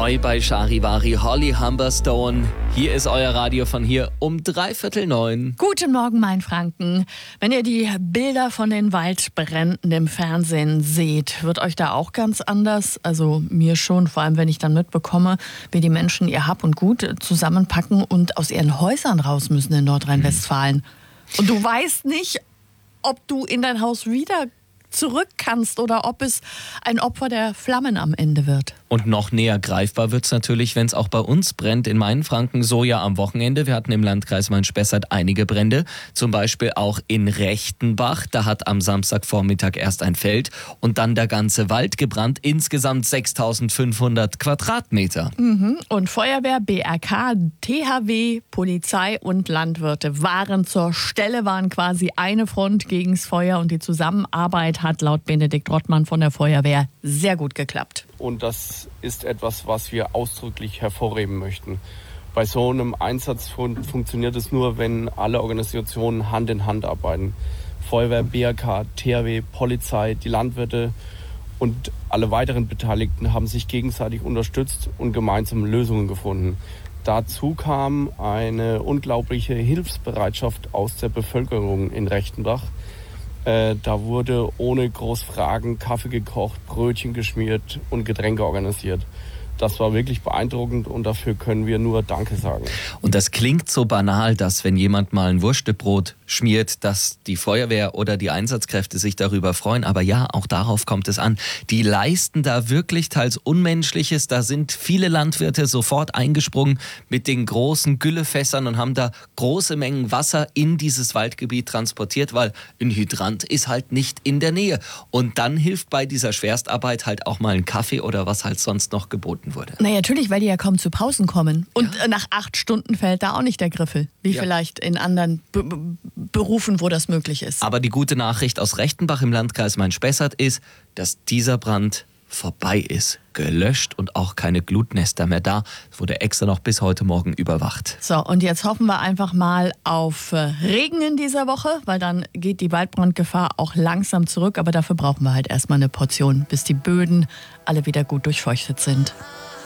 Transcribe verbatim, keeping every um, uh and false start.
Neu bei Charivari, Holly Humberstone. Hier ist euer Radio von hier um dreiviertel neun. Guten Morgen, mein Franken. Wenn ihr die Bilder von den Waldbränden im Fernsehen seht, wird euch da auch ganz anders? Also mir schon, vor allem wenn ich dann mitbekomme, wie die Menschen ihr Hab und Gut zusammenpacken und aus ihren Häusern raus müssen in Nordrhein-Westfalen. Und du weißt nicht, ob du in dein Haus wieder zurück kannst oder ob es ein Opfer der Flammen am Ende wird. Und noch näher greifbar wird es natürlich, wenn es auch bei uns brennt. In Mainfranken so ja am Wochenende. Wir hatten im Landkreis Main-Spessart einige Brände. Zum Beispiel auch in Rechtenbach. Da hat am Samstagvormittag erst ein Feld und dann der ganze Wald gebrannt. Insgesamt sechstausendfünfhundert Quadratmeter. Mhm. Und Feuerwehr, B R K, T H W, Polizei und Landwirte waren zur Stelle, waren quasi eine Front gegens Feuer. Und die Zusammenarbeit hat laut Benedikt Rottmann von der Feuerwehr sehr gut geklappt. Und das ist etwas, was wir ausdrücklich hervorheben möchten. Bei so einem Einsatz fun- funktioniert es nur, wenn alle Organisationen Hand in Hand arbeiten. Feuerwehr, B R K, T H W, Polizei, die Landwirte und alle weiteren Beteiligten haben sich gegenseitig unterstützt und gemeinsam Lösungen gefunden. Dazu kam eine unglaubliche Hilfsbereitschaft aus der Bevölkerung in Rechtenbach. Äh, da wurde ohne groß Fragen Kaffee gekocht, Brötchen geschmiert und Getränke organisiert. Das war wirklich beeindruckend und dafür können wir nur Danke sagen. Und das klingt so banal, dass wenn jemand mal ein Wurstebrot schmiert, dass die Feuerwehr oder die Einsatzkräfte sich darüber freuen. Aber ja, auch darauf kommt es an. Die leisten da wirklich teils Unmenschliches. Da sind viele Landwirte sofort eingesprungen mit den großen Güllefässern und haben da große Mengen Wasser in dieses Waldgebiet transportiert, weil ein Hydrant ist halt nicht in der Nähe. Und dann hilft bei dieser Schwerstarbeit halt auch mal ein Kaffee oder was halt sonst noch geboten wurde. Na ja, natürlich, weil die ja kaum zu Pausen kommen. Und ja. nach acht Stunden fällt da auch nicht der Griffel, wie ja. vielleicht in anderen Be- Be- Berufen, wo das möglich ist. Aber die gute Nachricht aus Rechtenbach im Landkreis Main-Spessart ist, dass dieser Brand vorbei ist. Gelöscht und auch keine Glutnester mehr da. Es wurde extra noch bis heute Morgen überwacht. So, und jetzt hoffen wir einfach mal auf Regen in dieser Woche, weil dann geht die Waldbrandgefahr auch langsam zurück. Aber dafür brauchen wir halt erstmal eine Portion, bis die Böden alle wieder gut durchfeuchtet sind.